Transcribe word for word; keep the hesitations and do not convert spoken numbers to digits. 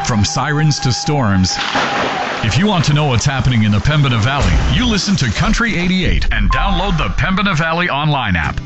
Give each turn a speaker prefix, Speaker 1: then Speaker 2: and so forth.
Speaker 1: From sirens to storms, if you want to know what's happening in the Pembina Valley, you listen to Country eighty-eight and download the Pembina Valley online app.